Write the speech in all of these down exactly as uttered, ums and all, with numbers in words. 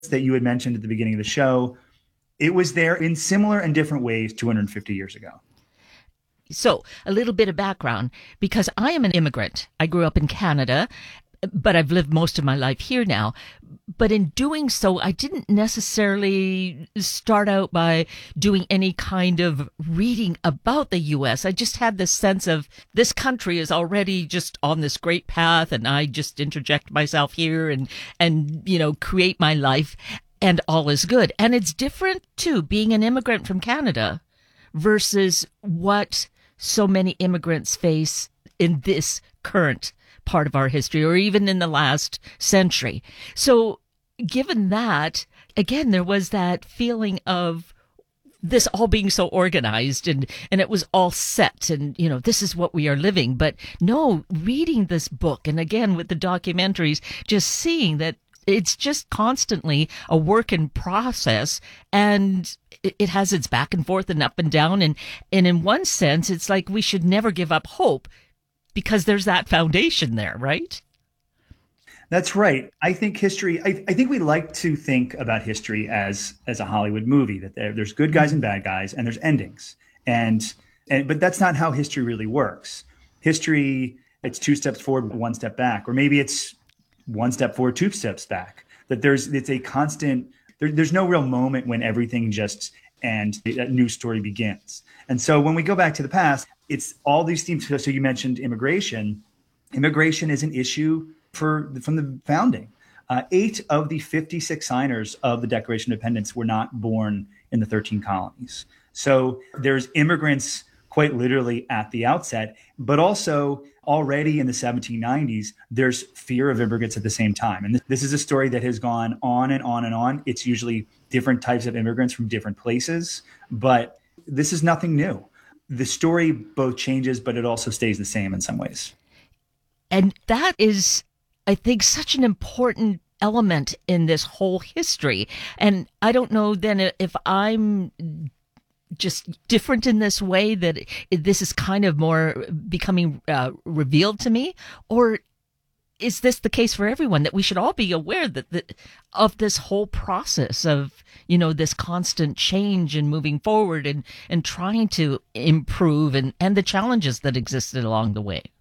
that you had mentioned at the beginning of the show, it was there in similar and different ways two hundred fifty years ago. So, a little bit of background, because I am an immigrant. I grew up in Canada, but I've lived most of my life here now. But in doing so, I didn't necessarily start out by doing any kind of reading about the U S. I just had this sense of this country is already just on this great path, and I just interject myself here and, and, you know, create my life, and all is good. And it's different, too, being an immigrant from Canada versus what so many immigrants face in this current part of our history, or even in the last century. So given that, again, there was that feeling of this all being so organized, and, and it was all set, and, you know, this is what we are living. But no, reading this book, and again, with the documentaries, just seeing that it's just constantly a work in process, and it has its back and forth and up and down. And, and in one sense, it's like we should never give up hope because there's that foundation there, right? That's right. I think history, I, I think we like to think about history as, as a Hollywood movie, that there, there's good guys and bad guys and there's endings. And, and, but that's not how history really works. History, it's two steps forward, one step back, or maybe it's one step forward, two steps back. That there's, it's a constant, there, there's no real moment when everything just, and a new story begins. And so when we go back to the past, it's all these themes. So you mentioned immigration. Immigration is an issue for from the founding. Uh, eight of the fifty-six signers of the Declaration of Independence were not born in the thirteen colonies. So there's immigrants quite literally at the outset, but also already in the seventeen nineties, there's fear of immigrants at the same time. And this, this is a story that has gone on and on and on. It's usually different types of immigrants from different places, but this is nothing new. The story both changes, but it also stays the same in some ways. And that is, I think, such an important element in this whole history. And I don't know then if I'm just different in this way, that this is kind of more becoming uh, revealed to me, or is this the case for everyone, that we should all be aware that, that of this whole process of, you know, this constant change and moving forward and, and trying to improve, and, and the challenges that existed along the way?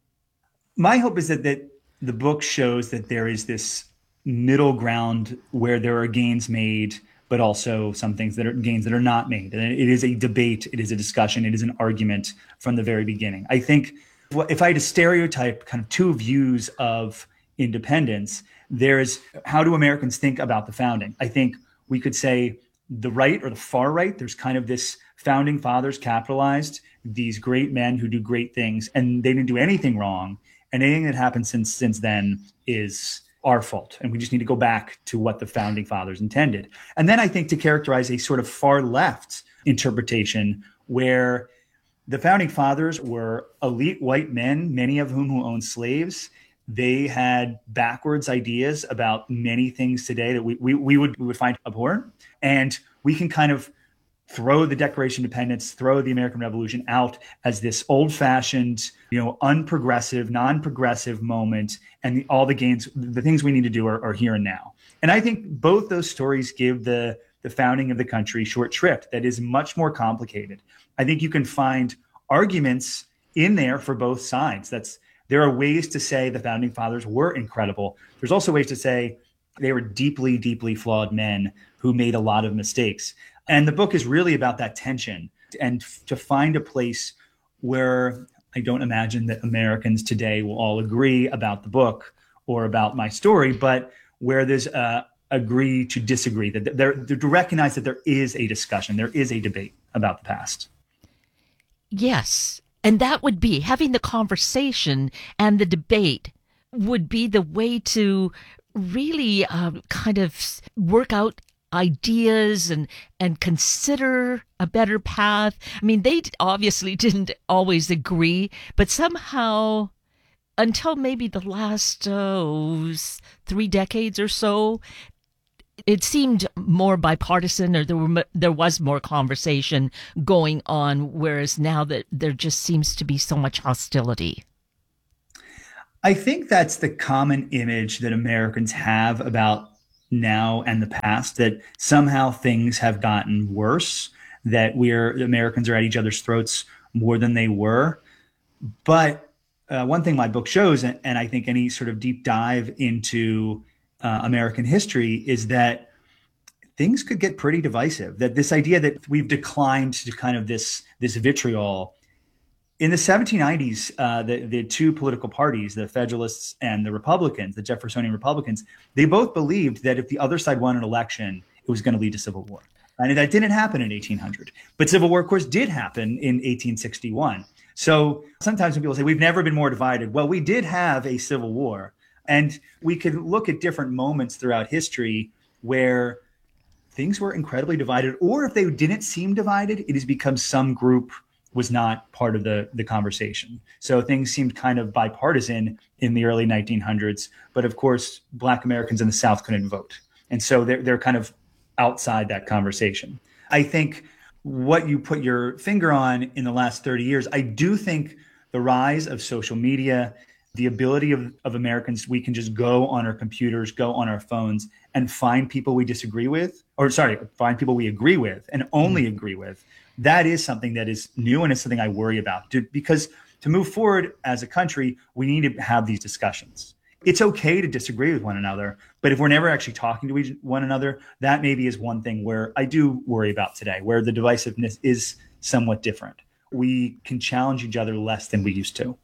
My hope is that, that the book shows that there is this middle ground where there are gains made, but also some things that are gains that are not made. And it is a debate, it is a discussion, it is an argument from the very beginning. I think if I had to stereotype kind of two views of independence, there's how do Americans think about the founding? I think we could say the right or the far right, there's kind of this founding fathers capitalized, these great men who do great things, and they didn't do anything wrong. And anything that happened since since then is our fault. And we just need to go back to what the founding fathers intended. And then I think to characterize a sort of far left interpretation where the founding fathers were elite white men, many of whom who owned slaves. They had backwards ideas about many things today that we, we, we would we would find abhorrent. And we can kind of throw the Declaration of Independence, throw the American Revolution out as this old-fashioned, you know, unprogressive, non-progressive moment, and the, all the gains, the things we need to do are, are here and now. And I think both those stories give the the founding of the country short shrift that is much more complicated. I think you can find arguments in there for both sides. That's there are ways to say the founding fathers were incredible. There's also ways to say they were deeply, deeply flawed men who made a lot of mistakes. And the book is really about that tension, and to find a place where I don't imagine that Americans today will all agree about the book or about my story, but where there's a agree to disagree, that they're, they're to recognize that there is a discussion, there is a debate about the past. Yes. And that would be having the conversation, and the debate would be the way to really uh, kind of work out ideas and and consider a better path. I mean, they obviously didn't always agree, but somehow, until maybe the last oh, three decades or so, it seemed more bipartisan, or there were there was more conversation going on, whereas now that there just seems to be so much hostility. I think that's the common image that Americans have about now and the past, that somehow things have gotten worse, that we're Americans are at each other's throats more than they were. But uh, one thing my book shows, and, and I think any sort of deep dive into uh, American history, is that things could get pretty divisive. That this idea that we've declined to kind of this this vitriol. In the seventeen nineties, uh, the, the two political parties, the Federalists and the Republicans, the Jeffersonian Republicans, they both believed that if the other side won an election, it was going to lead to civil war. And that didn't happen in eighteen hundred. But civil war, of course, did happen in eighteen sixty-one. So sometimes when people say, we've never been more divided, well, we did have a civil war. And we can look at different moments throughout history where things were incredibly divided. Or if they didn't seem divided, it has become some group was not part of the, the conversation. So things seemed kind of bipartisan in the early nineteen hundreds. But of course, Black Americans in the South couldn't vote. And so they're, they're kind of outside that conversation. I think what you put your finger on in the last thirty years, I do think the rise of social media, the ability of, of Americans, we can just go on our computers, go on our phones and find people we disagree with, or sorry, find people we agree with and only mm-hmm. agree with. That is something that is new, and it's something I worry about, to, because to move forward as a country, we need to have these discussions. It's okay to disagree with one another, but if we're never actually talking to each, one another, that maybe is one thing where I do worry about today, where the divisiveness is somewhat different. We can challenge each other less than we used to.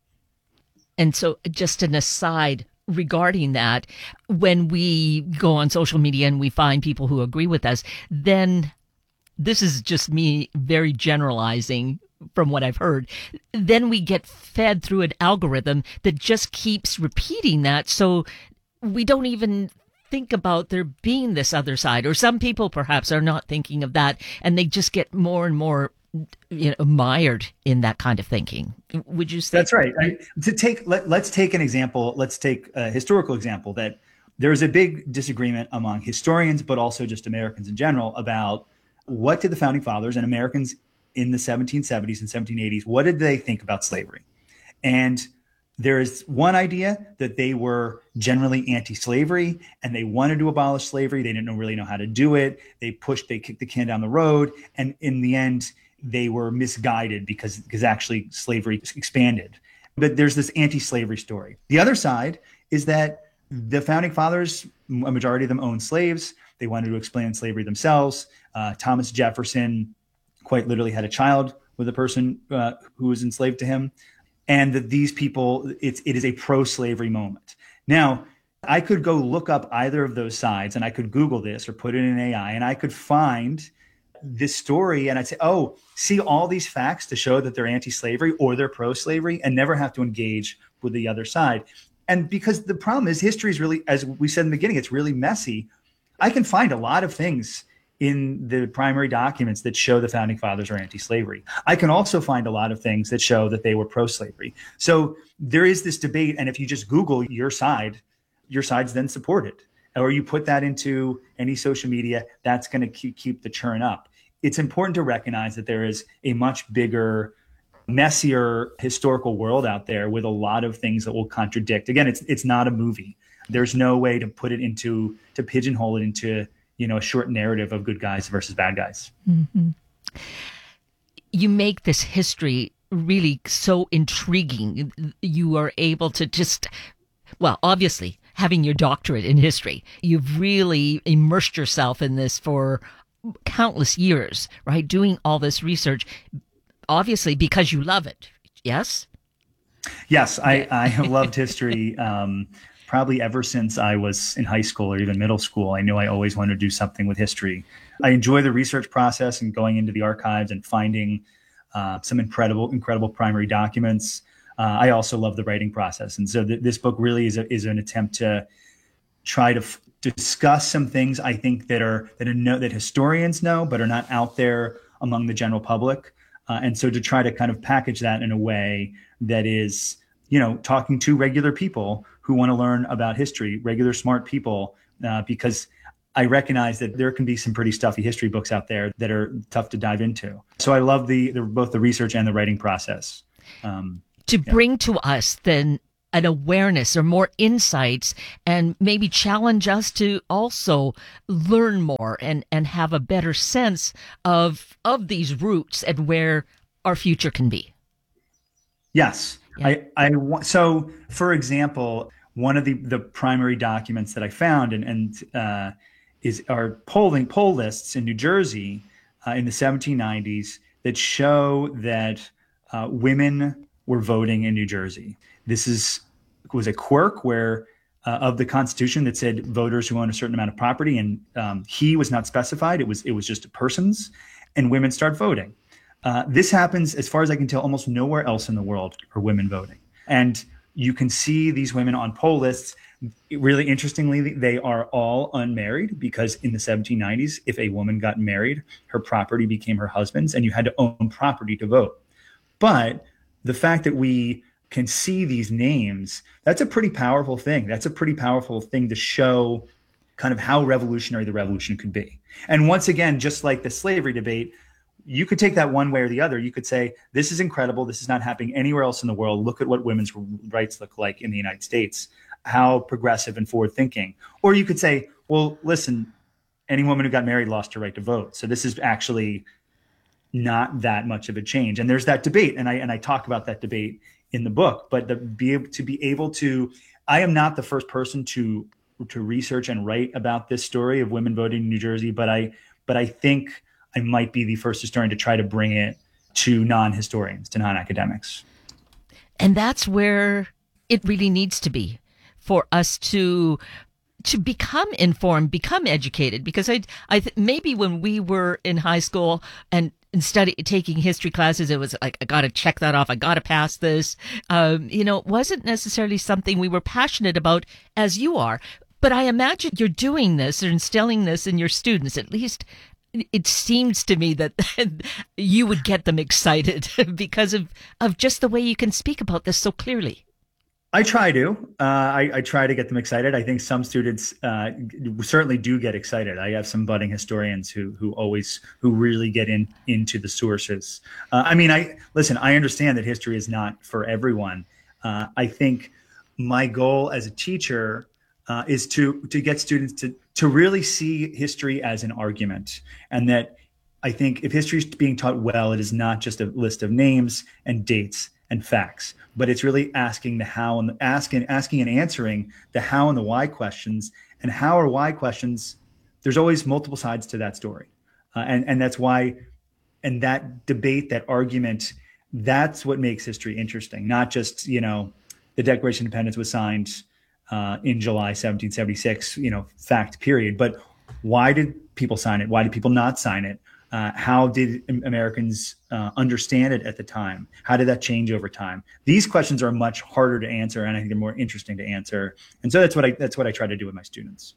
And so just an aside regarding that, when we go on social media and we find people who agree with us, then this is just me very generalizing from what I've heard, then we get fed through an algorithm that just keeps repeating that. So we don't even think about there being this other side, or some people perhaps are not thinking of that, and they just get more and more, you know, mired in that kind of thinking. Would you say? That's right. I, to take, let, let's take an example. Let's take a historical example that there's a big disagreement among historians, but also just Americans in general, about what did the founding fathers and Americans in the seventeen seventies and seventeen eighties, what did they think about slavery? And there is one idea that they were generally anti-slavery and they wanted to abolish slavery. They didn't really know how to do it. They pushed, they kicked the can down the road. And in the end, they were misguided because, because actually slavery expanded. But there's this anti-slavery story. The other side is that the founding fathers, a majority of them owned slaves. They wanted to explain slavery themselves. Uh, Thomas Jefferson quite literally had a child with a person uh, who was enslaved to him. And that these people, it's, it is a pro-slavery moment. Now, I could go look up either of those sides and I could Google this or put it in A I and I could find this story and I'd say, oh, see all these facts to show that they're anti-slavery or they're pro-slavery, and never have to engage with the other side. And because the problem is history is really, as we said in the beginning, it's really messy. I can find a lot of things in the primary documents that show the founding fathers are anti-slavery. I can also find a lot of things that show that they were pro-slavery. So there is this debate. And if you just Google your side, your side's then supported. Or you put that into any social media, that's going to keep, keep the churn up. It's important to recognize that there is a much bigger, messier historical world out there with a lot of things that will contradict. Again, it's it's not a movie. There's no way to put it into, to pigeonhole it into, you know, a short narrative of good guys versus bad guys. Mm-hmm. You make this history really so intriguing. You are able to just, well, obviously, having your doctorate in history, you've really immersed yourself in this for countless years, right? Doing all this research, obviously, because you love it. Yes? Yes, I, I have loved history. Um, Probably ever since I was in high school or even middle school. I knew I always wanted to do something with history. I enjoy the research process and going into the archives and finding uh, some incredible, incredible primary documents. Uh, I also love the writing process. And so th- this book really is, a, is an attempt to try to f- discuss some things I think that are that, are know, that historians know, but are not out there among the general public. Uh, and so to try to kind of package that in a way that is, you know, talking to regular people who want to learn about history, regular smart people, uh, because I recognize that there can be some pretty stuffy history books out there that are tough to dive into. So I love the, the both the research and the writing process. Um, to yeah. bring to us then an awareness or more insights, and maybe challenge us to also learn more and, and have a better sense of of these roots and where our future can be. Yes. Yeah. I, I want, so for example, one of the, the primary documents that I found and, and uh, is our polling poll lists in New Jersey uh, in the seventeen nineties that show that uh, women were voting in New Jersey. This is was a quirk where uh, of the Constitution that said voters who own a certain amount of property, and um, he was not specified. It was it was just persons, and women start voting. Uh, this happens, as far as I can tell, almost nowhere else in the world are women voting. And you can see these women on poll lists. Really interestingly, they are all unmarried because in the seventeen nineties, if a woman got married, her property became her husband's, and you had to own property to vote. But the fact that we can see these names, that's a pretty powerful thing. That's a pretty powerful thing to show kind of how revolutionary the revolution could be. And once again, just like the slavery debate, you could take that one way or the other. You could say, this is incredible. This is not happening anywhere else in the world. Look at what women's rights look like in the United States. How progressive and forward thinking. Or you could say, well, listen, any woman who got married lost her right to vote. So this is actually not that much of a change. And there's that debate. And I, and I talk about that debate in the book, but the, be able to be able to, I am not the first person to, to research and write about this story of women voting in New Jersey, but I, but I think I might be the first historian to try to bring it to non-historians, to non-academics. And that's where it really needs to be, for us to to become informed, become educated. Because I, I th- maybe when we were in high school and, and study taking history classes, it was like, I got to check that off. I got to pass this. Um, you know, it wasn't necessarily something we were passionate about as you are. But I imagine you're doing this or instilling this in your students. At least it seems to me that you would get them excited because of, of just the way you can speak about this so clearly. I try to. Uh, I, I try to get them excited. I think some students uh, certainly do get excited. I have some budding historians who who always who really get in into the sources. Uh, I mean, I listen. I understand that history is not for everyone. Uh, I think my goal as a teacher uh, is to to get students to to really see history as an argument, and that I think if history is being taught well, it is not just a list of names and dates and facts, but it's really asking the how and the asking, asking and answering the how and the why questions. And how or why questions, there's always multiple sides to that story. Uh, and, and that's why, and that debate, that argument, that's what makes history interesting. Not just, you know, the Declaration of Independence was signed uh, in July seventeen seventy-six, you know, fact period. But why did people sign it? Why did people not sign it? Uh, how did Americans uh, understand it at the time? How did that change over time? These questions are much harder to answer, and I think they're more interesting to answer. And so that's what I that's what I try to do with my students.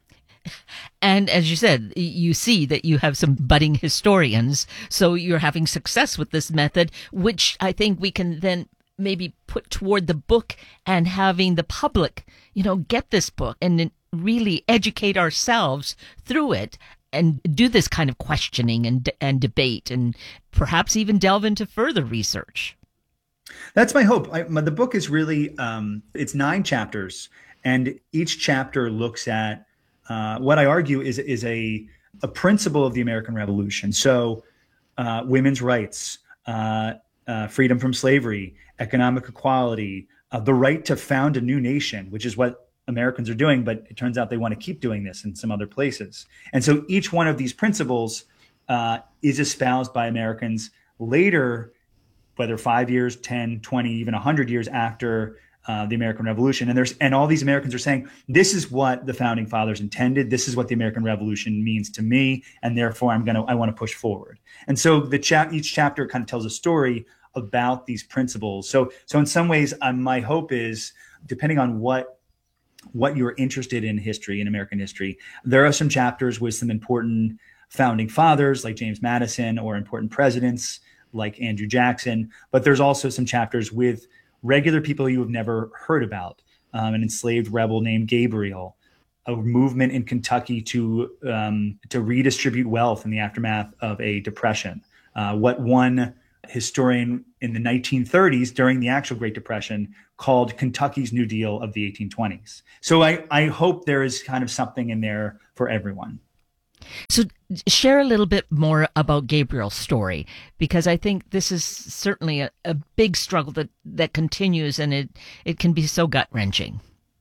And as you said, you see that you have some budding historians, so you're having success with this method, which I think we can then maybe put toward the book and having the public, you know, get this book and really educate ourselves through it. And do this kind of questioning and and debate, and perhaps even delve into further research. That's my hope. I, my, the book is really um, it's nine chapters, and each chapter looks at uh, what I argue is is a a principle of the American Revolution. So, uh, women's rights, uh, uh, freedom from slavery, economic equality, uh, the right to found a new nation, which is what Americans are doing, but it turns out they want to keep doing this in some other places. And so each one of these principles uh, is espoused by Americans later, whether five years, ten, twenty, even one hundred years after uh, the American Revolution. And there's and all these Americans are saying, this is what the founding fathers intended. This is what the American Revolution means to me. And therefore, I'm going to I want to push forward. And so the cha- each chapter kind of tells a story about these principles. So so in some ways, um, my hope is, depending on what what you're interested in history, in American history, there are some chapters with some important founding fathers like James Madison, or important presidents like Andrew Jackson. But there's also some chapters with regular people you have never heard about. Um, an enslaved rebel named Gabriel, a movement in Kentucky to um, to redistribute wealth in the aftermath of a depression. Uh, what one historian in the nineteen thirties during the actual Great Depression called Kentucky's New Deal of the eighteen twenties. So I, I hope there is kind of something in there for everyone. So share a little bit more about Gabriel's story, because I think this is certainly a, a big struggle that, that continues, and it, it can be so gut-wrenching.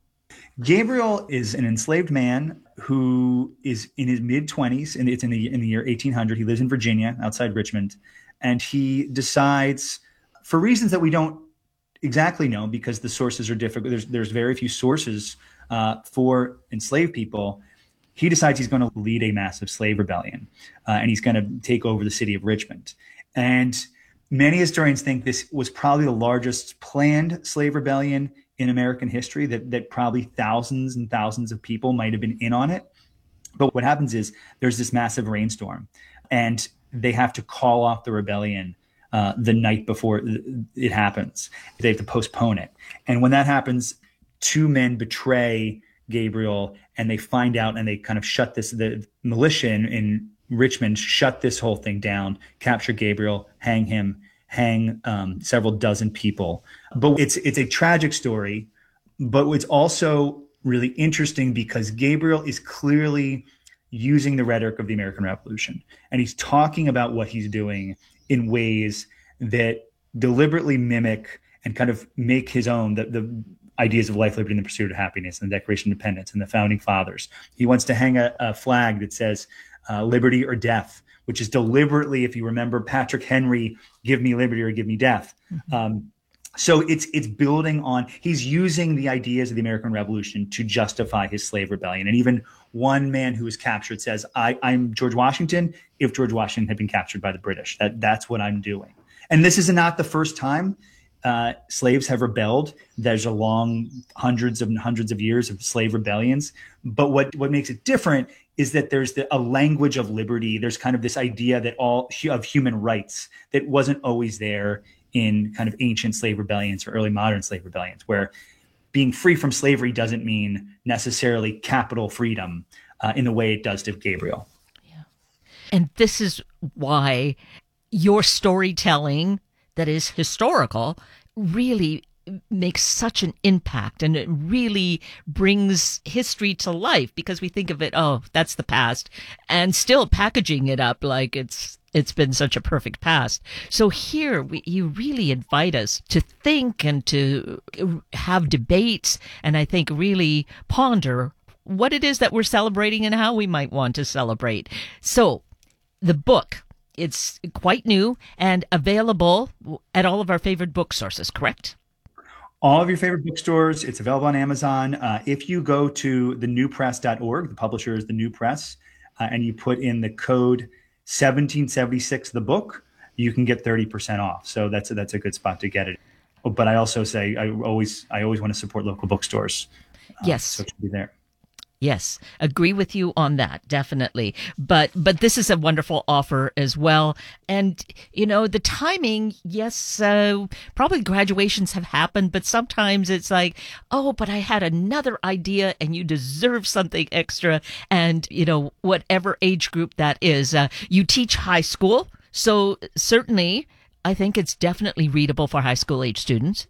Gabriel is an enslaved man who is in his mid-twenties, and it's in the, in the year eighteen hundred. He lives in Virginia, outside Richmond, and he decides, for reasons that we don't exactly know because the sources are difficult, there's, there's very few sources uh, for enslaved people, he decides he's going to lead a massive slave rebellion, uh, and he's going to take over the city of Richmond. And many historians think this was probably the largest planned slave rebellion in American history, that, that probably thousands and thousands of people might have been in on it. But what happens is there's this massive rainstorm, and they have to call off the rebellion uh, the night before it happens. They have to postpone it. And when that happens, two men betray Gabriel, and they find out, and they kind of shut this, the militia in, in Richmond shut this whole thing down, capture Gabriel, hang him, hang um, several dozen people. But it's it's a tragic story, but it's also really interesting because Gabriel is clearly using the rhetoric of the American Revolution, and he's talking about what he's doing in ways that deliberately mimic and kind of make his own the, the ideas of life, liberty, and the pursuit of happiness, and the Declaration of Independence, and the Founding Fathers. He wants to hang a, a flag that says uh, liberty or death, which is deliberately, if you remember Patrick Henry, give me liberty or give me death. Mm-hmm. Um, so it's it's building on, he's using the ideas of the American Revolution to justify his slave rebellion. And even one man who was captured says, I, I'm George Washington if George Washington had been captured by the British. That That's what I'm doing. And this is not the first time uh, slaves have rebelled. There's a long hundreds and hundreds of years of slave rebellions. But what, what makes it different is that there's the, a language of liberty. There's kind of this idea that all of human rights that wasn't always there in kind of ancient slave rebellions or early modern slave rebellions, where being free from slavery doesn't mean necessarily capital freedom uh, in the way it does to Gabriel. Yeah. And this is why your storytelling that is historical really makes such an impact, and it really brings history to life, because we think of it, oh, that's the past, and still packaging it up like it's it's been such a perfect past. So here we, you really invite us to think and to have debates, and I think really ponder what it is that we're celebrating and how we might want to celebrate. So the book, it's quite new and available at all of our favorite book sources, correct? All of your favorite bookstores. It's available on Amazon. Uh, if you go to the new press dot org, the publisher is the New Press, uh, and you put in the code seventeen seventy-six, the book, you can get thirty percent off. So that's a, that's a good spot to get it. But I also say I always I always want to support local bookstores. Uh, yes, so it should be there. Yes, agree with you on that, definitely. But but this is a wonderful offer as well. And, you know, the timing, yes, uh, probably graduations have happened, but sometimes it's like, oh, but I had another idea and you deserve something extra. And, you know, whatever age group that is, uh, you teach high school. So certainly, I think it's definitely readable for high school age students.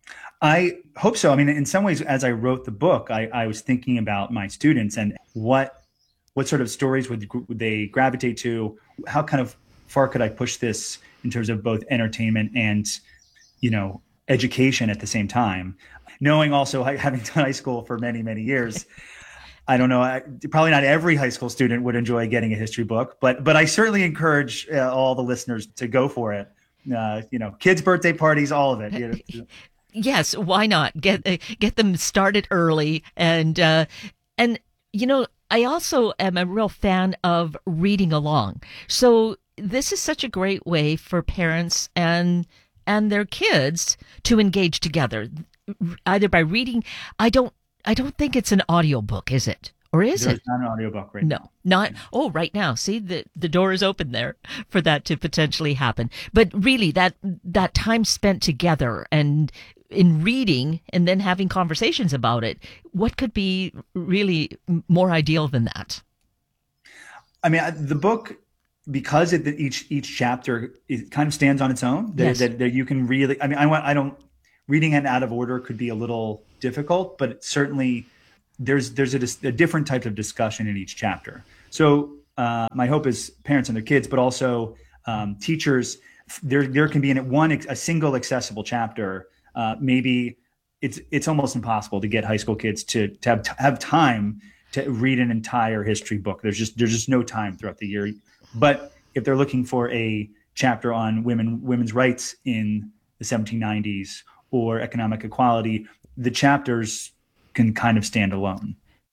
I hope so. I mean, in some ways, as I wrote the book, I, I was thinking about my students and what what sort of stories would, would they gravitate to? How kind of far could I push this in terms of both entertainment and, you know, education at the same time? Knowing also, having done high school for many, many years, I don't know, I, probably not every high school student would enjoy getting a history book, but but I certainly encourage uh, all the listeners to go for it. Uh, you know, kids' birthday parties, all of it. You know. Yes, why not get uh, get them started early, and uh, and you know, I also am a real fan of reading along. So this is such a great way for parents and and their kids to engage together, either by reading. I don't I don't think it's an audiobook, is it? Or is There's it? not an audiobook right no, now. not. Oh, right now. See, the the door is open there for that to potentially happen. But really, that that time spent together and in reading and then having conversations about it, what could be really more ideal than that? I mean, the book because it, each each chapter it kind of stands on its own. That, Yes. that, that you can really. I mean, I want. I don't. Reading it out of order could be a little difficult, but certainly there's there's a, a different type of discussion in each chapter. So uh, my hope is parents and their kids, but also um, teachers. There there can be in it one a single accessible chapter. Uh, maybe it's it's almost impossible to get high school kids to to have, to have time to read an entire history book. There's just there's just no time throughout the year. But if they're looking for a chapter on women women's rights in the seventeen nineties or economic equality, the chapters can kind of stand alone.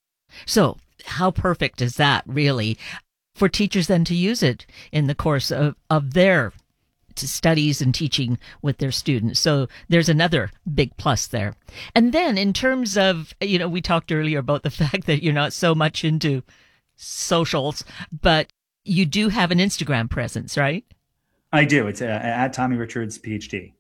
So how perfect is that, really, for teachers then to use it in the course of, of their studies and teaching with their students? So there's another big plus there. And then in terms of, you know, we talked earlier about the fact that you're not so much into socials, but you do have an Instagram presence, right? I do. It's uh, at Tommy Richards, P H D.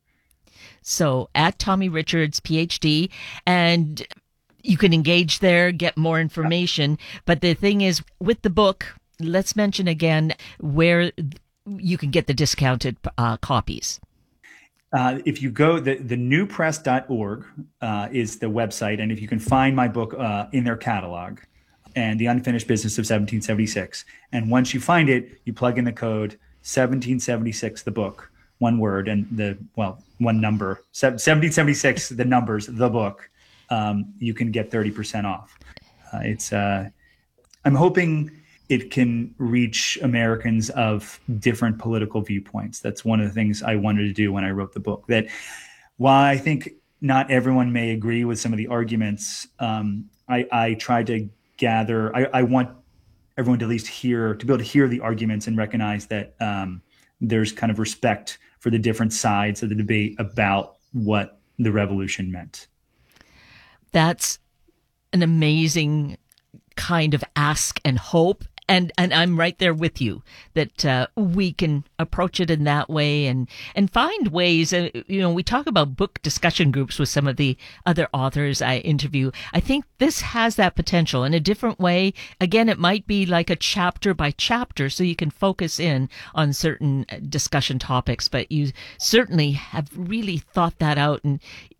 So at Tommy Richards, P H D, and you can engage there, get more information. But the thing is, with the book, let's mention again where you can get the discounted uh, copies. Uh, if you go, the, the new press dot org uh, is the website. And if you can find my book uh, in their catalog, and The Unfinished Business of seventeen seventy-six. And once you find it, you plug in the code seventeen seventy-six, the book, one word, and the, well, one number, seventeen seventy-six, the numbers, the book. Um, you can get thirty percent off. Uh, it's, uh, I'm hoping it can reach Americans of different political viewpoints. That's one of the things I wanted to do when I wrote the book. That while I think not everyone may agree with some of the arguments, um, I, I tried to gather, I, I want everyone to at least hear, to be able to hear the arguments and recognize that um, there's kind of respect for the different sides of the debate about what the revolution meant. That's an amazing kind of ask and hope. And and I'm right there with you that uh, we can approach it in that way and, and find ways. Uh, you know, we talk about book discussion groups with some of the other authors I interview. I think this has that potential in a different way. Again, it might be like a chapter by chapter, so you can focus in on certain discussion topics. But you certainly have really thought that out, and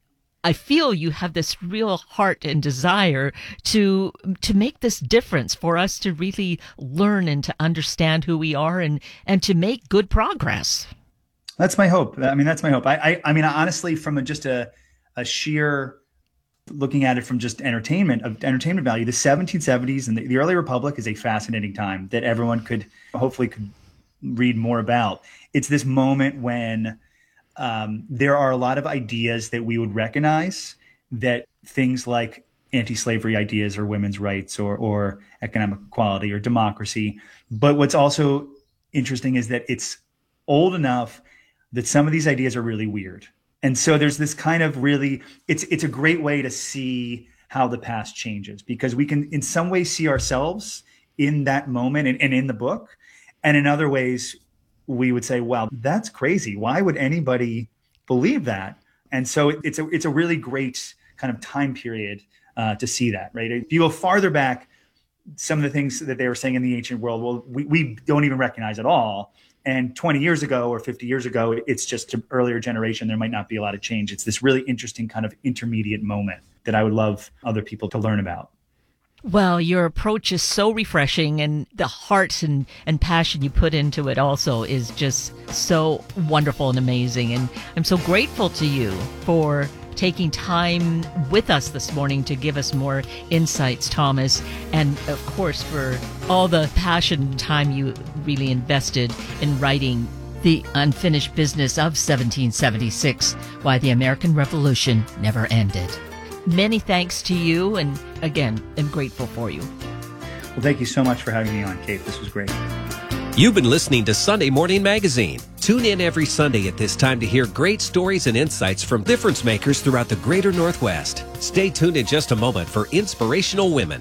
I feel you have this real heart and desire to to make this difference for us to really learn and to understand who we are and, and to make good progress. That's my hope. I mean, that's my hope. I I, I mean, honestly, from a, just a, a sheer looking at it from just entertainment of entertainment value, the seventeen seventies and the, the early Republic is a fascinating time that everyone could hopefully could read more about. It's this moment when Um, there are a lot of ideas that we would recognize, that things like anti-slavery ideas or women's rights or, or economic equality or democracy. But what's also interesting is that it's old enough that some of these ideas are really weird. And so there's this kind of really, it's it's a great way to see how the past changes, because we can in some ways see ourselves in that moment and, and in the book. And in other ways, we would say, wow, that's crazy. Why would anybody believe that? And so it, it's a it's a really great kind of time period uh, to see that, right? If you go farther back, some of the things that they were saying in the ancient world, well, we, we don't even recognize at all. And twenty years ago or fifty years ago, it's just an earlier generation. There might not be a lot of change. It's this really interesting kind of intermediate moment that I would love other people to learn about. Well, your approach is so refreshing, and the heart and, and passion you put into it also is just so wonderful and amazing. And I'm so grateful to you for taking time with us this morning to give us more insights, Thomas, and of course for all the passion and time you really invested in writing The Unfinished Business of seventeen seventy-six, Why the American Revolution Never Ended. Many thanks to you, and again, I'm grateful for you. Well, thank you so much for having me on, Kate. This was great. You've been listening to Sunday Morning Magazine. Tune in every Sunday at this time to hear great stories and insights from difference makers throughout the greater Northwest. Stay tuned in just a moment for Inspirational Women.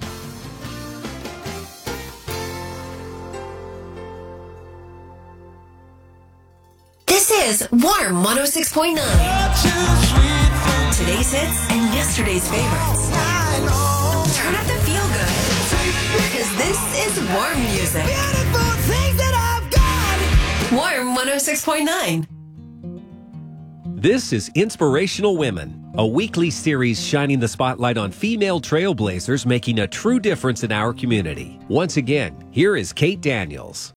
This is Warm one oh six point nine. Today's hits and yesterday's favorites. Turn up the feel good, because this is warm music. Beautiful things that I've got. one oh six point nine. This is Inspirational Women, a weekly series shining the spotlight on female trailblazers making a true difference in our community. Once again, here is Kate Daniels.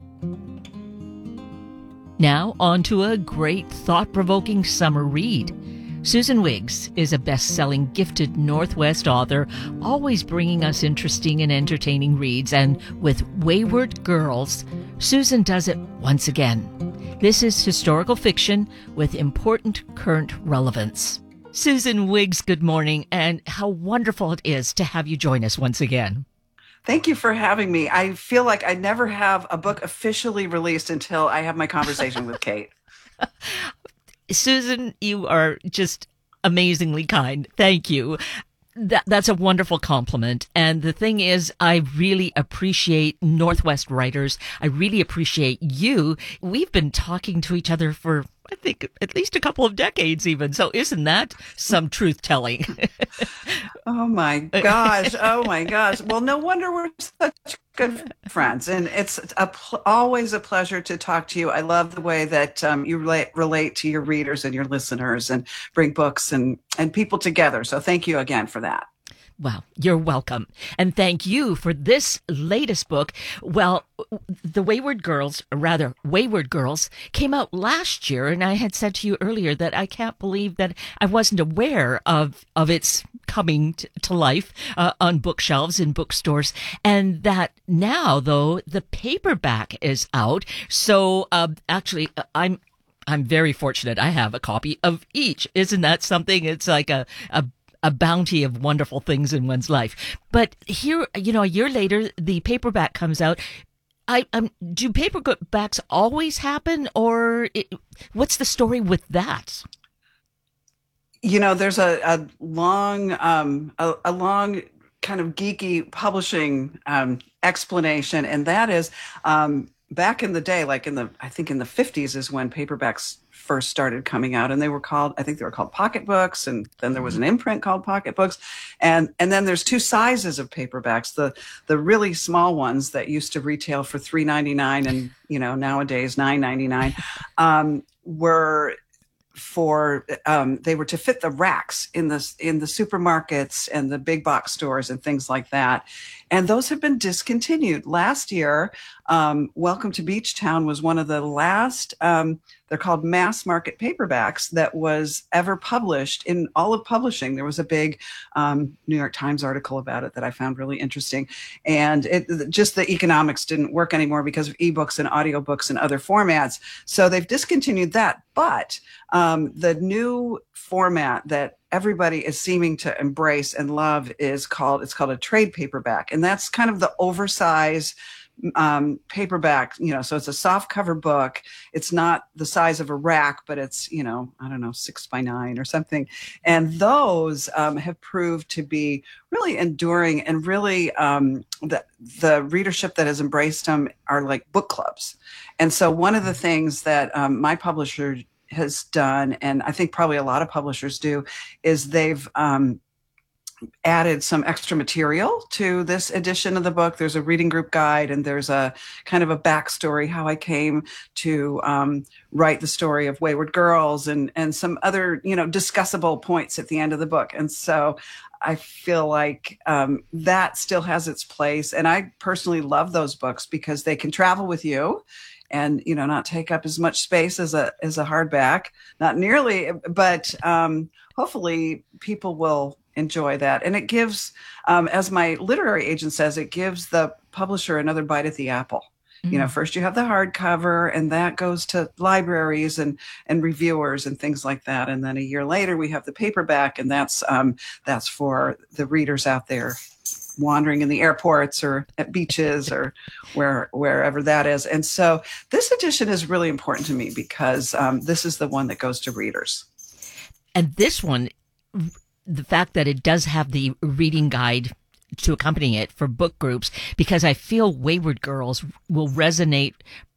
Now, on to a great, thought-provoking summer read. Susan Wiggs is a best-selling gifted Northwest author, always bringing us interesting and entertaining reads, and with Wayward Girls, Susan does it once again. This is historical fiction with important current relevance. Susan Wiggs, good morning, and how wonderful it is to have you join us once again. Thank you for having me. I feel like I never have a book officially released until I have my conversation with Kate. Susan, you are just amazingly kind. Thank you. That, that's a wonderful compliment. And the thing is, I really appreciate Northwest writers. I really appreciate you. We've been talking to each other for, I think, at least a couple of decades even. So isn't that some truth telling? Oh my gosh. Oh my gosh. Well, no wonder we're such good friends. And it's a pl- always a pleasure to talk to you. I love the way that um, you relate, relate to your readers and your listeners and bring books and, and people together. So thank you again for that. Well, you're welcome. And thank you for this latest book. Well, The Wayward Girls, or rather, Wayward Girls, came out last year, and I had said to you earlier that I can't believe that I wasn't aware of, of its coming t- to life uh, on bookshelves in bookstores, and that now, though, the paperback is out. So, uh, actually, I'm I'm very fortunate. I have a copy of each. Isn't that something? It's like a, a a bounty of wonderful things in one's life. But here, you know, a year later, the paperback comes out. I um, do paperbacks always happen, or it, what's the story with that? You know, there's a, a long, um, a, a long kind of geeky publishing um, explanation, and that is um, back in the day, like in the, I think in the fifties is when paperbacks first started coming out, and they were called, I think they were called pocketbooks, and then there was an imprint called pocketbooks, and and then there's two sizes of paperbacks. The the really small ones that used to retail for three ninety-nine, and you know nowadays nine ninety-nine, um, were for um, they were to fit the racks in the in the supermarkets and the big box stores and things like that, and those have been discontinued. Last year, um, Welcome to Beach Town was one of the last. Um, they're called mass market paperbacks that was ever published in all of publishing. There was a big um, New York Times article about it that I found really interesting, and it just the economics didn't work anymore because of ebooks and audiobooks and other formats. So they've discontinued that, but um, the new format that everybody is seeming to embrace and love is called, it's called a trade paperback. And that's kind of the oversized um, paperback, you know, so it's a soft cover book. It's not the size of a rack, but it's, you know, I don't know, six by nine or something. And those um, have proved to be really enduring, and really um, the, the readership that has embraced them are like book clubs. And so one of the things that um, my publisher has done, and I think probably a lot of publishers do, is they've um, added some extra material to this edition of the book. There's a reading group guide, and there's a kind of a backstory, how I came to um, write the story of Wayward Girls, and, and some other, you know, discussable points at the end of the book. And so I feel like um, that still has its place. And I personally love those books because they can travel with you, and, you know, not take up as much space as a as a hardback, not nearly, but um, hopefully people will enjoy that. And it gives, um, as my literary agent says, it gives the publisher another bite at the apple. Mm-hmm. You know, first you have the hardcover, and that goes to libraries and and reviewers and things like that. And then a year later we have the paperback, and that's um, that's for the readers out there wandering in the airports or at beaches or where wherever that is. And so this edition is really important to me because um, this is the one that goes to readers. And this one, the fact that it does have the reading guide to accompany it for book groups, because I feel Wayward Girls will resonate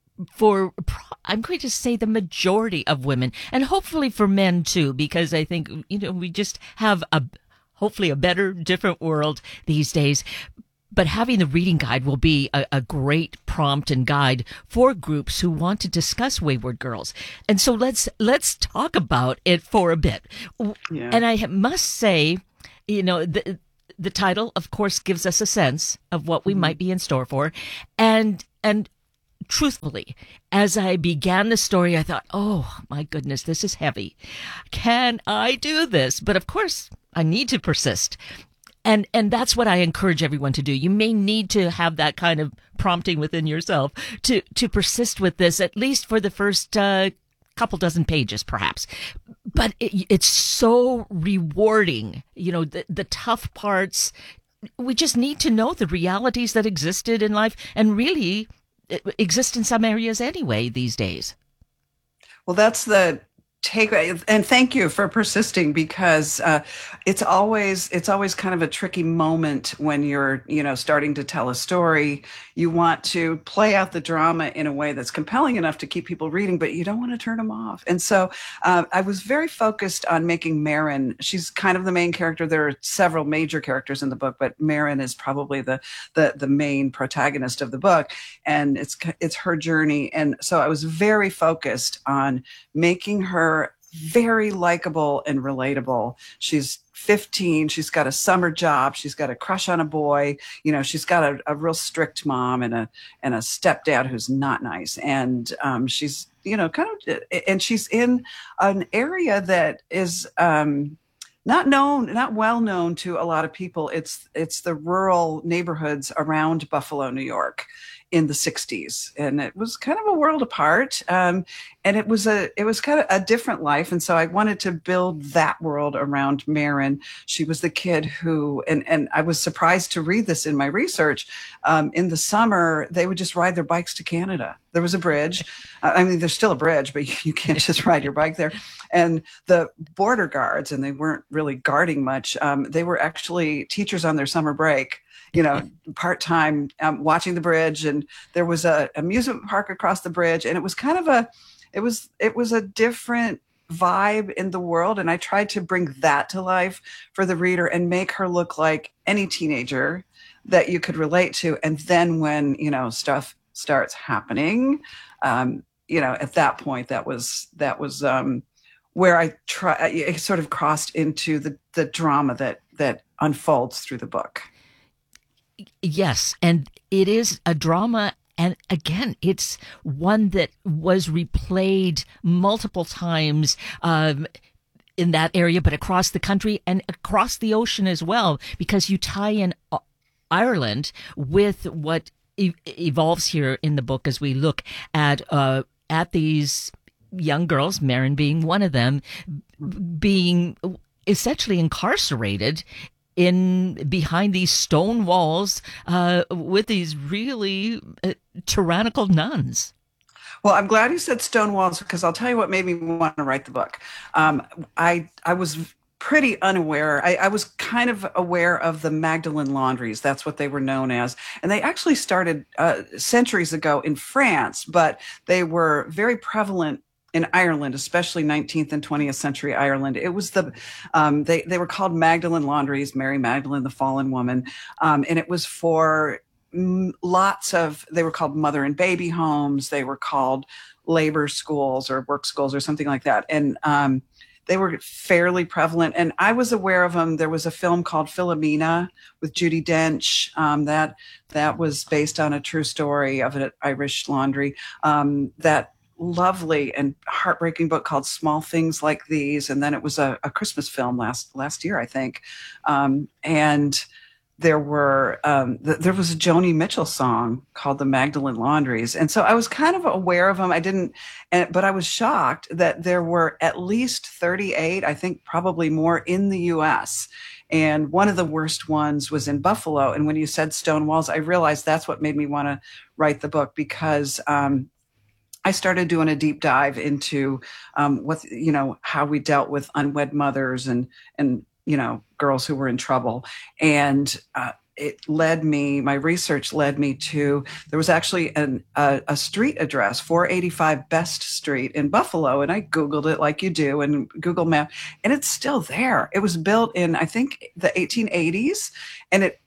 for, I'm going to say, the majority of women, and hopefully for men too, because I think, you know, we just have a hopefully a better, different world these days. but having the reading guide will be a, a great prompt and guide for groups who want to discuss Wayward Girls. And so let's let's talk about it for a bit. Yeah. And I must say, you know, the the title, of course, gives us a sense of what we mm-hmm. might be in store for. And and truthfully, as I began the story, I thought, oh, my goodness, this is heavy. Can I do this? But of course, I need to persist. And and that's what I encourage everyone to do. You may need to have that kind of prompting within yourself to, to persist with this, at least for the first uh, couple dozen pages, perhaps. But it, it's so rewarding. You know, the, the tough parts, we just need to know the realities that existed in life and really exist in some areas anyway these days. Well, that's the take, and thank you for persisting, because uh, it's always it's always kind of a tricky moment when you're you know starting to tell a story. You want to play out the drama in a way that's compelling enough to keep people reading, but you don't want to turn them off. And so uh, I was very focused on making Marin. She's kind of the main character. There are several major characters in the book, but Marin is probably the the the main protagonist of the book, and it's it's her journey. And so I was very focused on making her very likable and relatable. She's fifteen. She's got a summer job. She's got a crush on a boy. You know, she's got a, a real strict mom and a and a stepdad who's not nice. And um, she's, you know, kind of, and she's in an area that is um, not known, not well known to a lot of people. It's it's the rural neighborhoods around Buffalo, New York, in the sixties, and it was kind of a world apart. Um, and it was a, it was kind of a different life. And so I wanted to build that world around Marin. She was the kid who, and, and I was surprised to read this in my research. Um, in the summer, they would just ride their bikes to Canada. There was a bridge. I mean, there's still a bridge, but you, you can't just ride your bike there. And the border guards, and they weren't really guarding much. Um, they were actually teachers on their summer break, you know, part-time, um, watching the bridge. And there was a amusement park across the bridge. And it was kind of a, it was, it was a different vibe in the world. And I tried to bring that to life for the reader and make her look like any teenager that you could relate to. And then when, you know, stuff starts happening, um, you know, at that point, that was, that was, um, where I try, I sort of crossed into the, the drama that, that unfolds through the book. Yes, and it is a drama, and again, it's one that was replayed multiple times um, in that area, but across the country and across the ocean as well, because you tie in Ireland with what e- evolves here in the book as we look at uh, at these young girls, Marin being one of them, being essentially incarcerated in behind these stone walls uh, with these really uh, tyrannical nuns. Well, I'm glad you said stone walls, because I'll tell you what made me want to write the book. Um, I I was pretty unaware. I, I was kind of aware of the Magdalen laundries. That's what they were known as. And they actually started uh, centuries ago in France, but they were very prevalent in Ireland, especially nineteenth and twentieth century Ireland. It was the, um, they, they were called Magdalen laundries, Mary Magdalene, the fallen woman. Um, and it was for m- lots of, they were called mother and baby homes. They were called labor schools or work schools or something like that. And um, they were fairly prevalent. And I was aware of them. There was a film called Philomena with Judi Dench. Um, that, that was based on a true story of an Irish laundry. Um, that lovely and heartbreaking book called Small Things Like These. And then it was a, a Christmas film last, last year, I think. Um, and there were, um, th- there was a Joni Mitchell song called The Magdalen Laundries. And so I was kind of aware of them. I didn't, and, but I was shocked that there were at least thirty-eight, I think probably more in the U S. And one of the worst ones was in Buffalo. And when you said stone walls, I realized that's what made me want to write the book, because, um, I started doing a deep dive into um, what, you know, how we dealt with unwed mothers and, and, you know, girls who were in trouble. And uh, it led me, my research led me to, there was actually an, a, a street address, four eighty-five Best Street in Buffalo. And I Googled it like you do and Google Map, and it's still there. It was built in, I think, the eighteen eighties. And it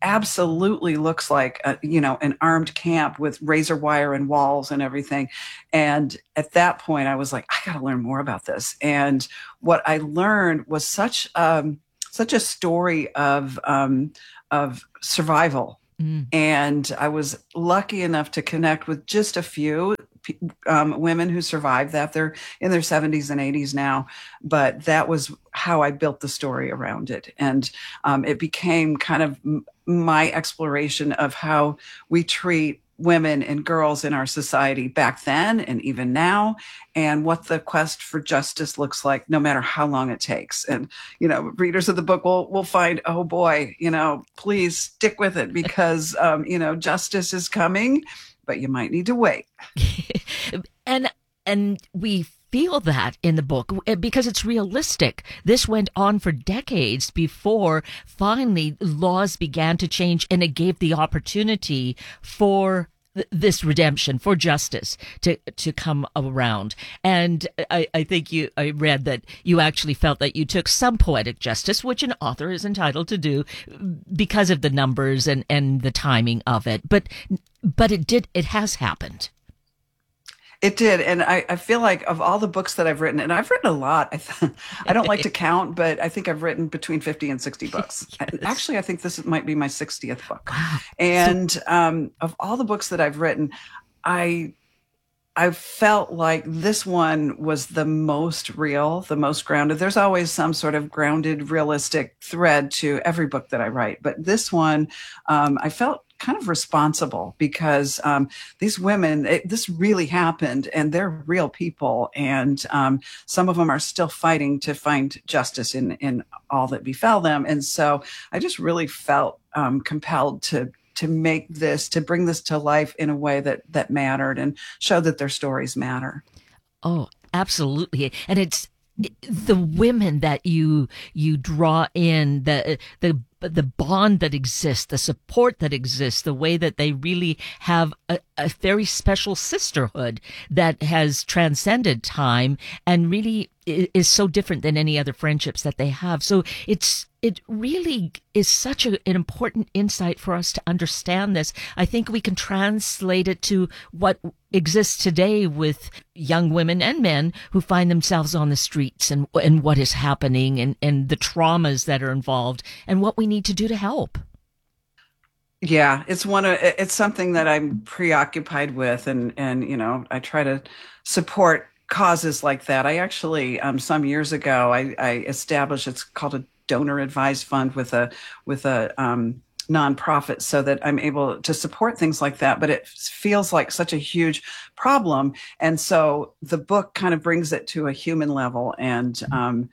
absolutely looks like, a, you know, an armed camp with razor wire and walls and everything. And at that point, I was like, I got to learn more about this. And what I learned was such um, such a story of um, of survival. Mm. And I was lucky enough to connect with just a few um, women who survived that. They're in their seventies and eighties now, but that was how I built the story around it. And um, it became kind of m- my exploration of how we treat women and girls in our society back then and even now, and what the quest for justice looks like, no matter how long it takes. And, you know, readers of the book will, will find, oh boy, you know, please stick with it because, um, you know, justice is coming, but you might need to wait. and, and we feel that in the book because it's realistic. This went on for decades before finally laws began to change, and it gave the opportunity for th- this redemption, for justice to to come around. And I, I think you I read that you actually felt that you took some poetic justice, which an author is entitled to do because of the numbers and, and the timing of it. But but it did it has happened. It did. And I, I feel like of all the books that I've written, and I've written a lot, I, th- I don't like to count, but I think I've written between fifty and sixty books. Yes. Actually, I think this might be my sixtieth book. Wow. And so- um, of all the books that I've written, I I felt like this one was the most real, the most grounded. There's always some sort of grounded, realistic thread to every book that I write. But this one, um, I felt kind of responsible because um, these women, it, this really happened and they're real people. And um, some of them are still fighting to find justice in, in all that befell them. And so I just really felt um, compelled to to make this, to bring this to life in a way that that mattered and show that their stories matter. Oh, absolutely. And it's the women that you you draw in, the the the bond that exists, the support that exists, the way that they really have a, a very special sisterhood that has transcended time and really is so different than any other friendships that they have. So it's it really is such a, an important insight for us to understand this. I think we can translate it to what exists today with young women and men who find themselves on the streets and and what is happening and, and the traumas that are involved and what we need to do to help. Yeah, it's one of it's something that I'm preoccupied with, and and you know I try to support causes like that. I actually um, some years ago I, I established it's called a donor advised fund with a with a um, nonprofit so that I'm able to support things like that. But it feels like such a huge problem, and so the book kind of brings it to a human level. And um,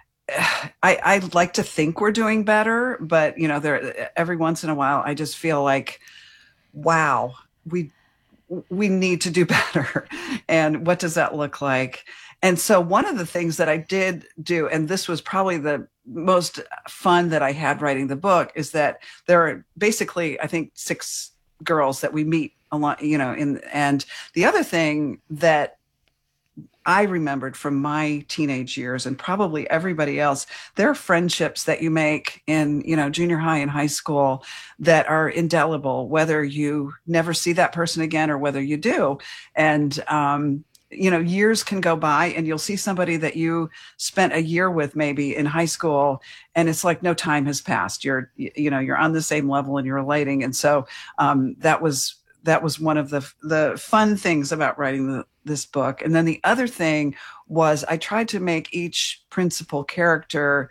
I, I like to think we're doing better, but you know, there every once in a while, I just feel like, wow, we we need to do better. And what does that look like? And so one of the things that I did do, and this was probably the most fun that I had writing the book, is that there are basically, I think, six girls that we meet a lot, you know, in, and the other thing that I remembered from my teenage years, and probably everybody else, there are friendships that you make in, you know, junior high and high school that are indelible, whether you never see that person again or whether you do. And, um, you know, years can go by and you'll see somebody that you spent a year with maybe in high school, and it's like no time has passed. You're, you know, you're on the same level and you're relating. And so um, that was that was one of the the fun things about writing the, this book. And then the other thing was I tried to make each principal character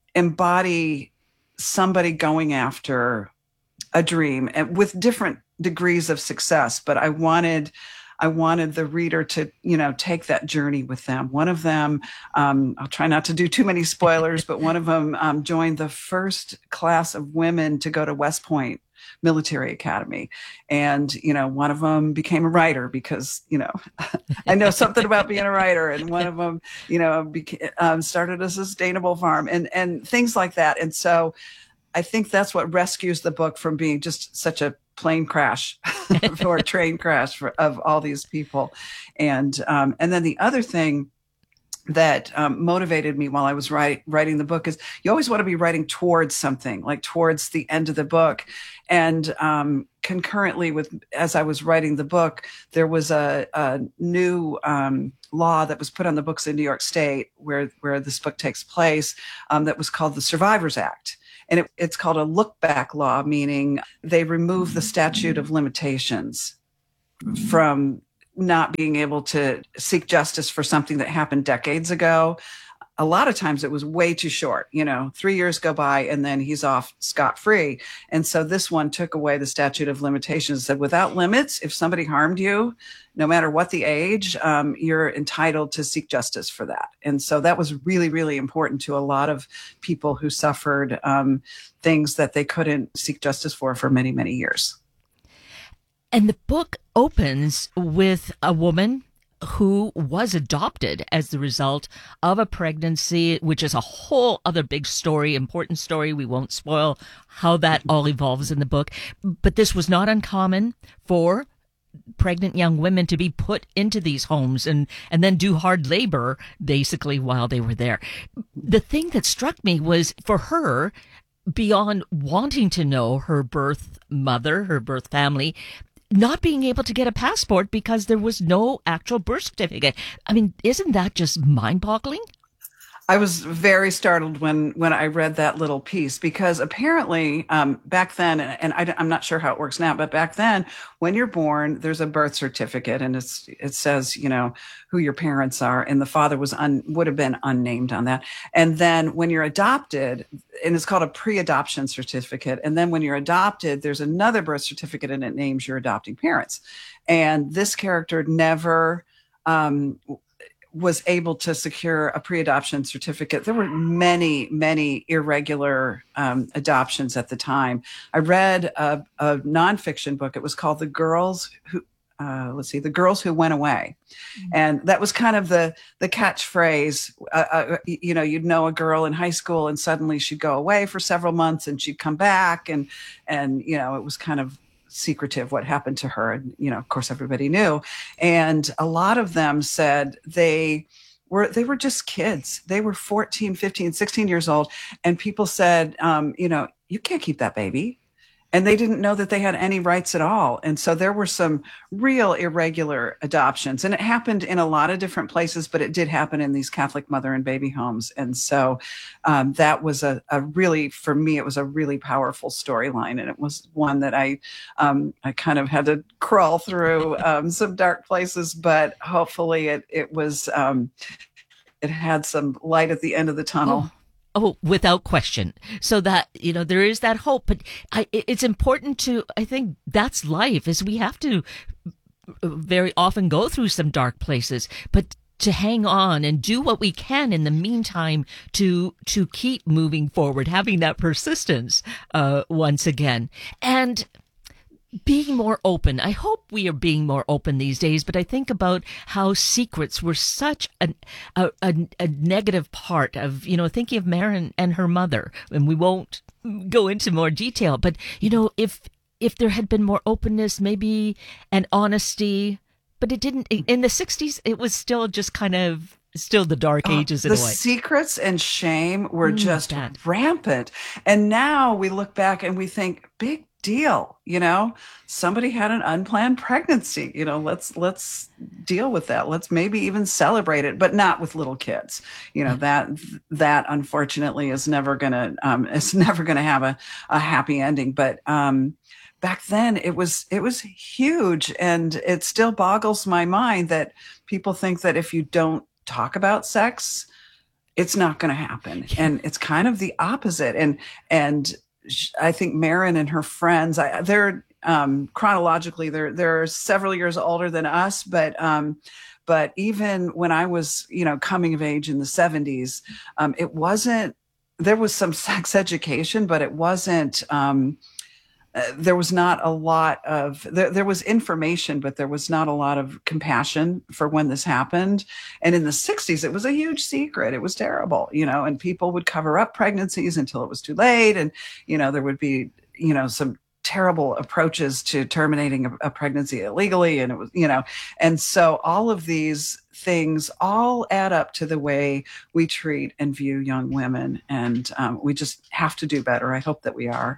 embody somebody going after a dream, and with different degrees of success. But I wanted I wanted the reader to, you know, take that journey with them. One of them, um, I'll try not to do too many spoilers, but one of them um, joined the first class of women to go to West Point Military Academy. And, you know, one of them became a writer because, you know, I know something about being a writer. And one of them, you know, beca- um, started a sustainable farm and, and things like that. And so I think that's what rescues the book from being just such a plane crash or train crash for, of all these people. And, um, and then the other thing that um, motivated me while I was write, writing the book is you always want to be writing towards something, like towards the end of the book. And um, concurrently with, as I was writing the book, there was a, a new um, law that was put on the books in New York State where, where this book takes place um, that was called the Survivors Act. And it, it's called a look-back law, meaning they remove the statute of limitations from not being able to seek justice for something that happened decades ago. A lot of times it was way too short. You know, three years go by and then he's off scot-free. And so this one took away the statute of limitations, said without limits, if somebody harmed you, no matter what the age, um, you're entitled to seek justice for that. And so that was really, really important to a lot of people who suffered um, things that they couldn't seek justice for for many, many years. And the book opens with a woman who was adopted as the result of a pregnancy, which is a whole other big story, important story. We won't spoil how that all evolves in the book. But this was not uncommon for pregnant young women to be put into these homes and, and then do hard labor, basically, while they were there. The thing that struck me was for her, beyond wanting to know her birth mother, her birth family, not being able to get a passport because there was no actual birth certificate. I mean, isn't that just mind-boggling? I was very startled when when I read that little piece, because apparently um, back then, and I, I'm not sure how it works now, but back then, when you're born, there's a birth certificate, and it's it says, you know, who your parents are, and the father was un, would have been unnamed on that. And then when you're adopted, and it's called a pre-adoption certificate, and then when you're adopted, there's another birth certificate, and it names your adopting parents. And this character never Um, was able to secure a pre-adoption certificate. There were many, many irregular um, adoptions at the time. I read a, a nonfiction book. It was called The Girls Who, uh, let's see, The Girls Who Went Away. Mm-hmm. And that was kind of the, the catchphrase. Uh, uh, you know, you'd know a girl in high school and suddenly she'd go away for several months and she'd come back. And, and, you know, it was kind of secretive what happened to her. And, you know, of course, everybody knew. And a lot of them said they were, they were just kids. They were fourteen, fifteen, sixteen years old. And people said, um, you know, you can't keep that baby. And they didn't know that they had any rights at all. And so there were some real irregular adoptions. And it happened in a lot of different places, but it did happen in these Catholic mother and baby homes. And so um, that was a, a really, for me, it was a really powerful storyline. And it was one that I um, I kind of had to crawl through um, some dark places, but hopefully it, it was, um, it had some light at the end of the tunnel. Oh. Oh, without question. So that, you know, there is that hope, but I, it's important to, I think that's life, is we have to very often go through some dark places, but to hang on and do what we can in the meantime to, to keep moving forward, having that persistence, uh, once again. And being more open. I hope we are being more open these days, but I think about how secrets were such a, a, a, a negative part of, you know, thinking of Marin and her mother, and we won't go into more detail, but, you know, if, if there had been more openness, maybe, and honesty, but it didn't, in the sixties, it was still just kind of still the dark ages oh, in a the way. Secrets and shame were mm, just bad. rampant. And now we look back and we think, big deal, you know, somebody had an unplanned pregnancy, you know, let's, let's deal with that. Let's maybe even celebrate it, but not with little kids. You know, that, that unfortunately is never going to, um, it's never going to have a, a happy ending. But, um, back then it was, it was huge. And it still boggles my mind that people think that if you don't talk about sex, it's not going to happen. And it's kind of the opposite. And, and, I think Marin and her friends, I, they're um, chronologically, they're they're several years older than us, but um, but even when I was, you know, coming of age in the seventies, um, it wasn't. There was some sex education, but it wasn't. Um, uh, there was not a lot of. There, there was information, but there was not a lot of compassion for when this happened. And in the sixties, it was a huge secret. It was terrible, you know, and people would cover up pregnancies until it was too late. And, you know, there would be, you know, some terrible approaches to terminating a, a pregnancy illegally. And it was, you know, and so all of these things all add up to the way we treat and view young women. And um, we just have to do better. I hope that we are.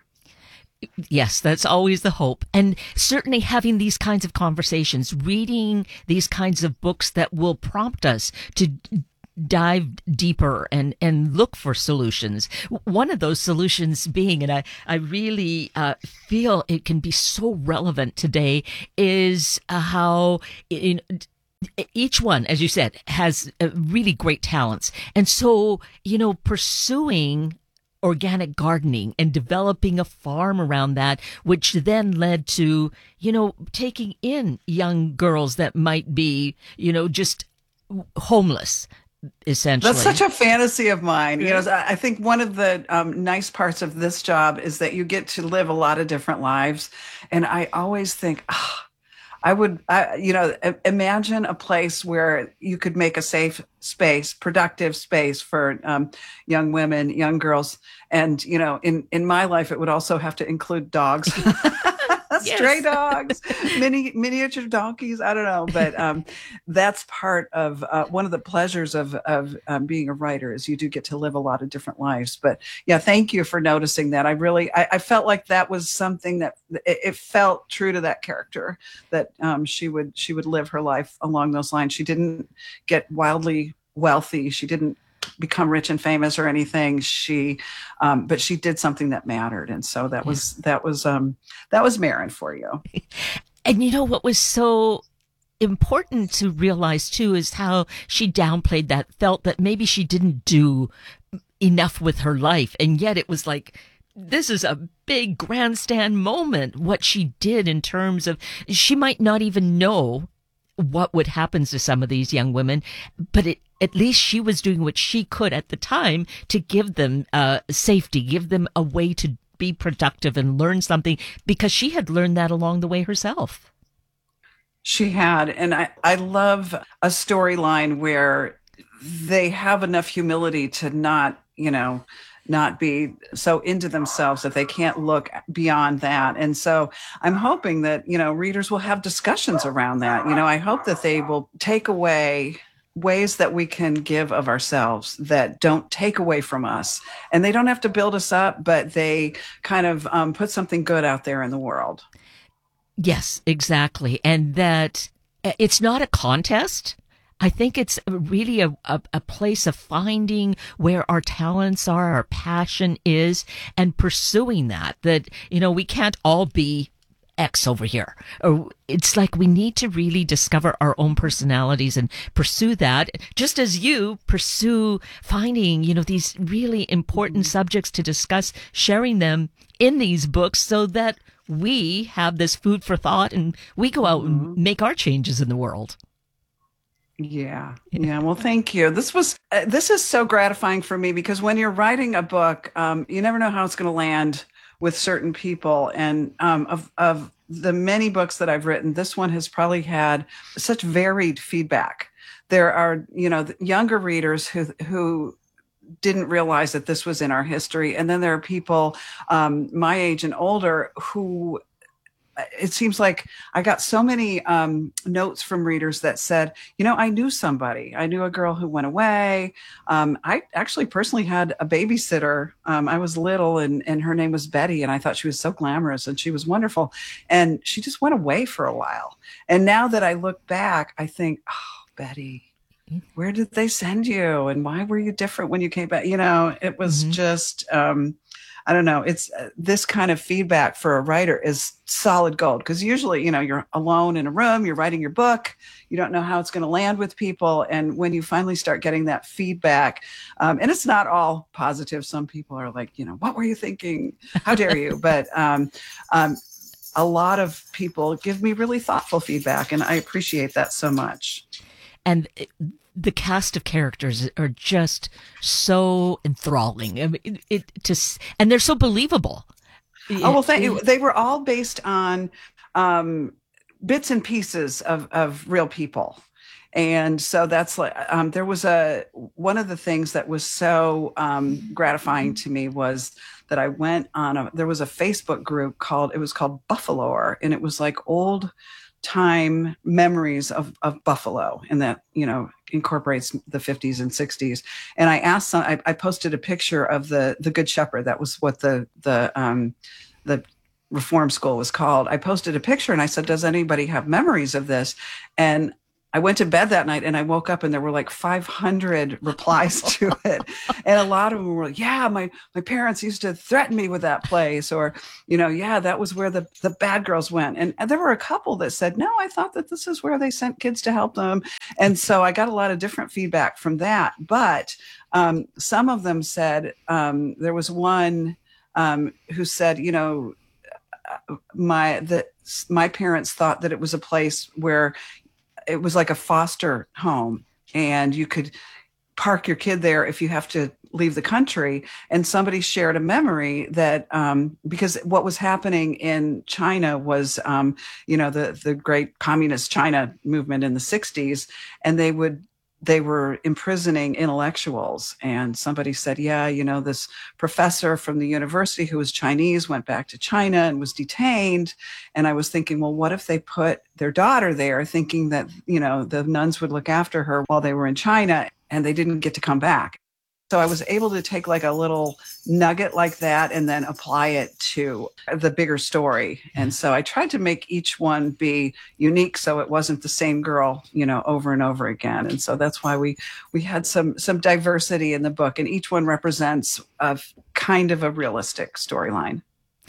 Yes, that's always the hope. And certainly having these kinds of conversations, reading these kinds of books that will prompt us to dive deeper and, and look for solutions. One of those solutions being, and I, I really uh, feel it can be so relevant today, is uh, how in, each one, as you said, has uh, really great talents. And so, you know, pursuing organic gardening and developing a farm around that, which then led to, you know, taking in young girls that might be, you know, just homeless, essentially. That's such a fantasy of mine. You know, I think one of the um, nice parts of this job is that you get to live a lot of different lives. And I always think, oh, I would, I, you know, imagine a place where you could make a safe space, productive space for um, young women, young girls. And, you know, in, in my life, it would also have to include dogs. Stray dogs, mini miniature donkeys. I don't know, but um, that's part of uh, one of the pleasures of of um, being a writer is you do get to live a lot of different lives. But yeah, thank you for noticing that. I really, I, I felt like that was something that it, it felt true to that character, that um, she would she would live her life along those lines. She didn't get wildly wealthy. She didn't become rich and famous or anything. She, um, but she did something that mattered. And so that was, yeah. that was, um, that was Marin for you. And you know, what was so important to realize too, is how she downplayed that, felt that maybe she didn't do enough with her life. And yet it was like, this is a big grandstand moment, what she did in terms of, she might not even know what would happen to some of these young women, but it, at least she was doing what she could at the time to give them uh, safety, give them a way to be productive and learn something, because she had learned that along the way herself. She had. And I, I love a storyline where they have enough humility to not, you know, not be so into themselves that they can't look beyond that. And so I'm hoping that, you know, readers will have discussions around that. You know, I hope that they will take away ways that we can give of ourselves that don't take away from us. And they don't have to build us up, but they kind of um, put something good out there in the world. Yes, exactly. And that it's not a contest. I think it's really a, a, a place of finding where our talents are, our passion is, and pursuing that. That, you know, we can't all be X over here. Or it's like we need to really discover our own personalities and pursue that, just as you pursue finding, you know, these really important subjects to discuss, sharing them in these books so that we have this food for thought and we go out mm-hmm. and make our changes in the world. Yeah. Yeah. Well, thank you. This was, uh, this is so gratifying for me because when you're writing a book, um, you never know how it's going to land with certain people. And um, of, of the many books that I've written, this one has probably had such varied feedback. There are, you know, younger readers who, who didn't realize that this was in our history. And then there are people um, my age and older who, it seems like I got so many um, notes from readers that said, you know, I knew somebody. I knew a girl who went away. Um, I actually personally had a babysitter. Um, I was little and, and her name was Betty. And I thought she was so glamorous and she was wonderful. And she just went away for a while. And now that I look back, I think, oh, Betty, where did they send you? And why were you different when you came back? You know, it was mm-hmm. just, um, I don't know. It's uh, this kind of feedback for a writer is solid gold because usually, you know, you're alone in a room, you're writing your book, you don't know how it's going to land with people. And when you finally start getting that feedback, um, and it's not all positive. Some people are like, you know, what were you thinking? How dare you? But um, um, a lot of people give me really thoughtful feedback, and I appreciate that so much. And it, the cast of characters are just so enthralling. I mean, it, it just, and they're so believable. Oh, well, thank you. They were all based on um, bits and pieces of, of real people. And so that's like, um, there was a, one of the things that was so um, gratifying to me was that I went on a, there was a Facebook group called, it was called Buffalo, and it was like old time memories of, of Buffalo, and that, you know, incorporates the fifties and sixties. And I asked some, I, I posted a picture of the, the Good Shepherd. That was what the, the, um, the reform school was called. I posted a picture and I said, does anybody have memories of this? And I went to bed that night and I woke up and there were like five hundred replies to it. And a lot of them were like, yeah, my, my parents used to threaten me with that place, or, you know, yeah, that was where the, the bad girls went. And, and there were a couple that said, no, I thought that this is where they sent kids to help them. And so I got a lot of different feedback from that. But um, some of them said, um, there was one um, who said, you know, my, the, my parents thought that it was a place where it was like a foster home, and you could park your kid there if you have to leave the country. And somebody shared a memory that, um, because what was happening in China was, um, you know, the, the great communist China movement in the sixties, and they would, they were imprisoning intellectuals. And somebody said, yeah, you know, this professor from the university who was Chinese went back to China and was detained. And I was thinking, well, what if they put their daughter there thinking that, you know, the nuns would look after her while they were in China, and they didn't get to come back. So I was able to take like a little nugget like that and then apply it to the bigger story. And so I tried to make each one be unique, so it wasn't the same girl, you know, over and over again. And so that's why we we had some some diversity in the book, and each one represents a kind of a realistic storyline.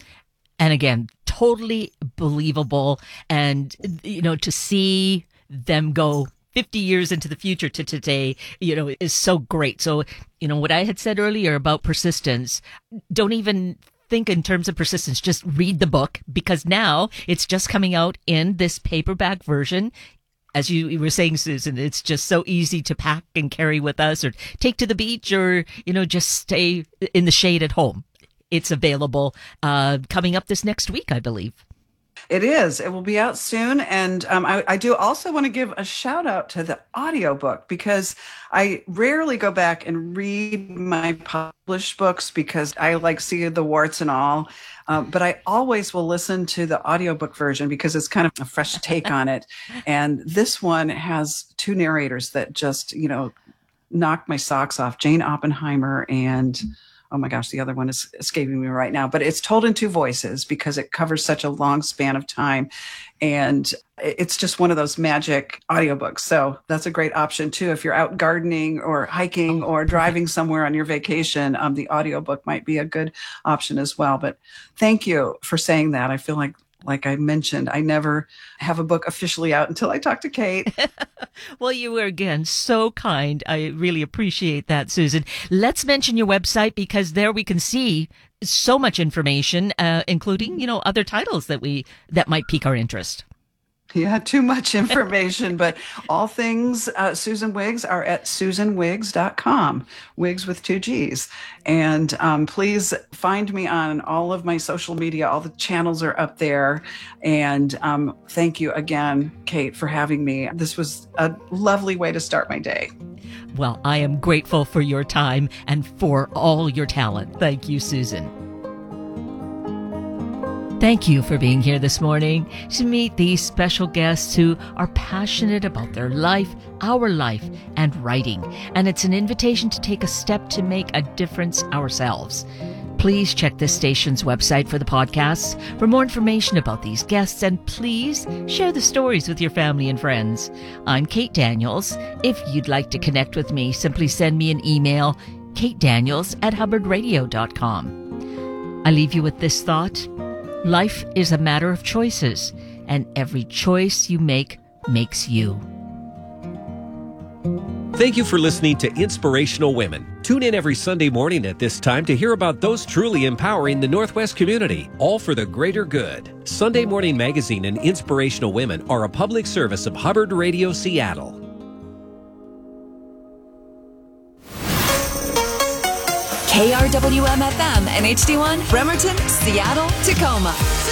And again, totally believable. And, you know, to see them go fifty years into the future to today, you know, is so great. So, you know, what I had said earlier about persistence, don't even think in terms of persistence, just read the book, because now it's just coming out in this paperback version. As you were saying, Susan, it's just so easy to pack and carry with us, or take to the beach, or, you know, just stay in the shade at home. It's available uh, coming up this next week, I believe. It is. It will be out soon. And um, I, I do also want to give a shout out to the audiobook, because I rarely go back and read my published books because I like see the warts and all. Um, but I always will listen to the audiobook version because it's kind of a fresh take on it. And this one has two narrators that just, you know, knocked my socks off, Jane Oppenheimer and... oh my gosh, the other one is escaping me right now, but it's told in two voices because it covers such a long span of time. And it's just one of those magic audiobooks. So that's a great option too. If you're out gardening or hiking or driving somewhere on your vacation, um, the audiobook might be a good option as well. But thank you for saying that. I feel like Like I mentioned, I never have a book officially out until I talk to Kate. Well, you were, again, so kind. I really appreciate that, Susan. Let's mention your website, because there we can see so much information, uh, including, you know, other titles that we that might pique our interest. Yeah, too much information, but all things uh, Susan Wiggs are at susan wiggs dot com, Wiggs with two G's. And um, please find me on all of my social media. All the channels are up there. And um, thank you again, Kate, for having me. This was a lovely way to start my day. Well, I am grateful for your time and for all your talent. Thank you, Susan. Thank you for being here this morning to meet these special guests who are passionate about their life, our life, and writing. And it's an invitation to take a step to make a difference ourselves. Please check this station's website for the podcasts for more information about these guests, and please share the stories with your family and friends. I'm Kate Daniels. If you'd like to connect with me, simply send me an email, kate daniels at hubbard radio dot com. I leave you with this thought. Life is a matter of choices, and every choice you make makes you. Thank you for listening to Inspirational Women. Tune in every Sunday morning at this time to hear about those truly empowering the Northwest community, all for the greater good. Sunday Morning Magazine and Inspirational Women are a public service of Hubbard Radio Seattle. K R W M F M and H D one, Bremerton, Seattle, Tacoma.